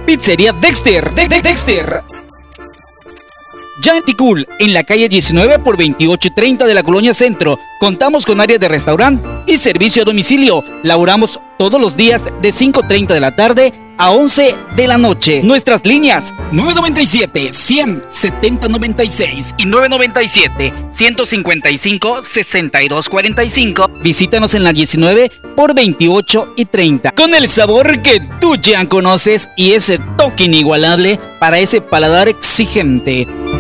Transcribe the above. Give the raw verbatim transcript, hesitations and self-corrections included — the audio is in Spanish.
Pizzería Dexter, de, de Dexter. Ya en Ticul, en la calle diecinueve por veintiocho y treinta de la Colonia Centro, contamos con área de restaurante y servicio a domicilio. Laboramos todos los días de cinco y treinta de la tarde a once de la noche. Nuestras líneas nueve noventa y siete, cien, setenta noventa y seis y nueve noventa y siete, ciento cincuenta y cinco, sesenta y dos cuarenta y cinco. Visítanos en la diecinueve por veintiocho y treinta. Con el sabor que tú ya conoces y ese toque inigualable para ese paladar exigente.